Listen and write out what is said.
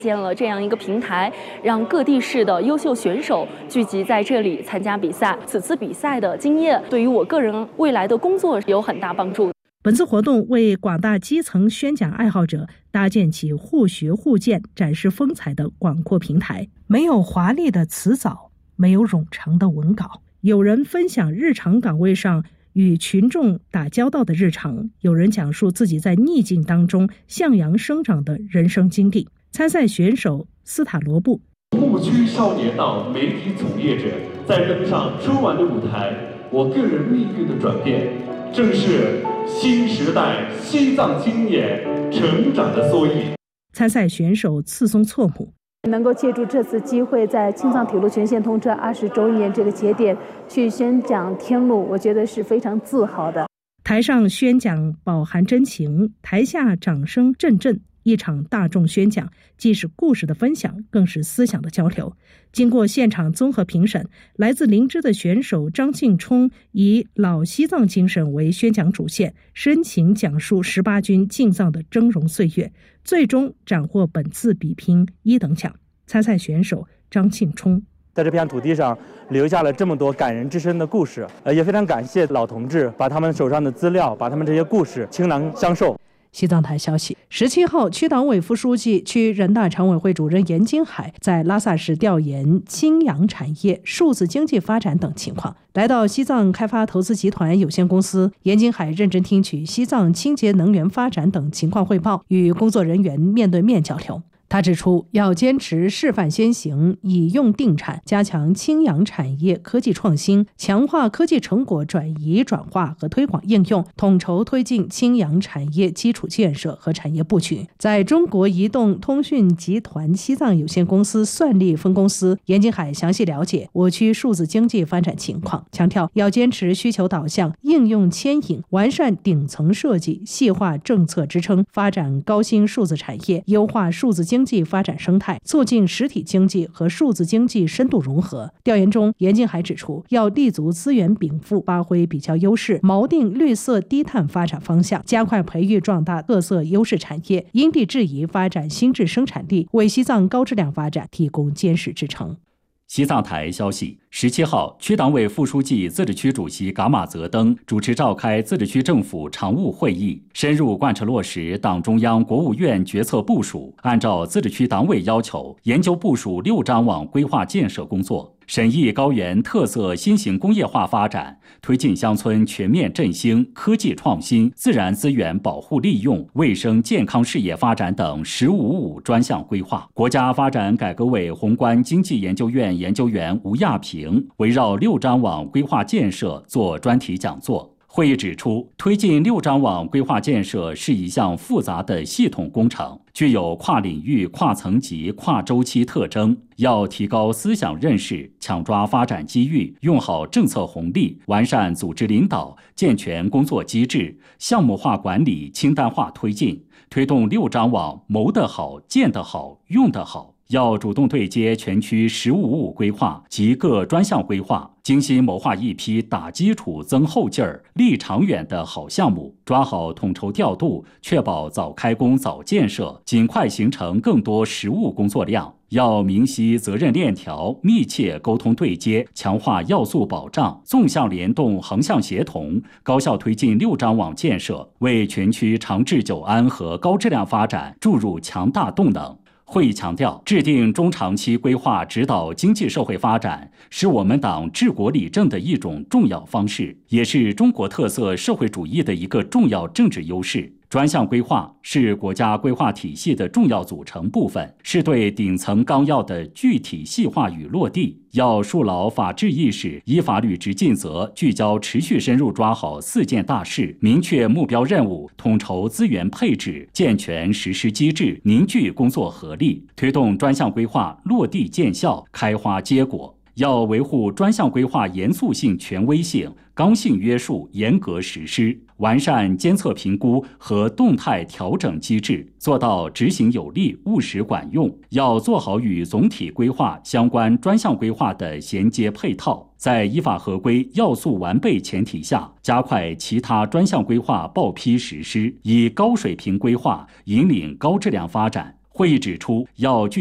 建了这样一个平台，让各地市的优秀选手聚集在这里参加比赛。此次比赛的经验对于我个人未来的工作有很大帮助。 本次活动为广大基层宣讲爱好者搭建起互学互鉴、展示风采的广阔平台。没有华丽的词藻，没有冗长的文稿，有人分享日常岗位上与群众打交道的日常，有人讲述自己在逆境当中向阳生长的人生经历。参赛选手斯塔罗布， 牧区少年到媒体从业者，在登上春晚的舞台，我个人命运的转变，正是新时代西藏青年成长的缩影。 参赛选手次松措姆， 能够借助这次机会，在青藏铁路全线通车20周年这个节点去宣讲天路，我觉得是非常自豪的。 台上宣讲饱含真情，台下掌声阵阵。一场大众宣讲，既是故事的分享，更是思想的交流。经过现场综合评审，来自灵芝的选手张庆冲以老西藏精神为宣讲主线，深情讲述18军进藏的峥嵘岁月，最终斩获本次比拼1等奖。参赛选手张庆冲在这片土地上留下了这么多感人至深的故事，也非常感谢老同志把他们手上的资料，把他们这些故事倾囊相授。 西藏台消息，17号，区党委副书记、区人大常委会主任严金海在拉萨市调研氢氧产业、数字经济发展等情况。来到西藏开发投资集团有限公司，严金海认真听取西藏清洁能源发展等情况汇报，与工作人员面对面交流。他指出，要坚持示范先行，以用定产，加强氢氧产业科技创新，强化科技成果转移转化和推广应用，统筹推进氢氧产业基础建设和产业布局。在中国移动通讯集团西藏有限公司算力分公司，严金海详细了解我区数字经济发展情况，强调要坚持需求导向、应用牵引，完善顶层设计，细化政策支撑，发展高新数字产业，优化数字经济发展生态，促进实体经济和数字经济深度融合。调研中，严金海指出，要立足资源禀赋，发挥比较优势，锚定绿色低碳发展方向，加快培育壮大特色优势产业，因地制宜发展新质生产力，为西藏高质量发展提供坚实支撑。 西藏台消息，17号，区党委副书记、自治区主席噶玛泽登主持召开自治区政府常务会议，深入贯彻落实党中央、国务院决策部署，按照自治区党委要求，研究部署6张网规划建设工作，审议高原特色新型工业化发展，推进乡村全面振兴、科技创新、自然资源保护利用、卫生健康事业发展等“1555”专项规划。国家发展改革委宏观经济研究院研究员吴亚平围绕6张网规划建设做专题讲座。会议指出，推进6张网规划建设是一项复杂的系统工程，具有跨领域、跨层级、跨周期特征，要提高思想认识，抢抓发展机遇，用好政策红利，完善组织领导，健全工作机制，项目化管理，清单化推进，推动6张网谋得好、建得好、用得好。要主动对接全区“1555”规划及各专项规划，精心谋划一批打基础、增后劲儿、立长远的好项目，抓好统筹调度，确保早开工、早建设，尽快形成更多实务工作量。要明晰责任链条，密切沟通对接，强化要素保障，纵向联动、横向协同，高效推进6张网建设，为全区长治久安和高质量发展注入强大动能。会议强调，制定中长期规划指导经济社会发展，是我们党治国理政的一种重要方式，也是中国特色社会主义的一个重要政治优势。专项规划是国家规划体系的重要组成部分，是对顶层纲要的具体细化与落地。要树牢法治意识，依法履职尽责，聚焦持续深入抓好4件大事，明确目标任务，统筹资源配置，健全实施机制，凝聚工作合力，推动专项规划落地见效、开花结果。要维护专项规划严肃性、权威性，刚性约束，严格实施，完善监测评估和动态调整机制，做到执行有力、务实管用。要做好与总体规划相关专项规划的衔接配套，在依法合规、要素完备前提下，加快其他专项规划报批实施，以高水平规划引领高质量发展。会会议指出，要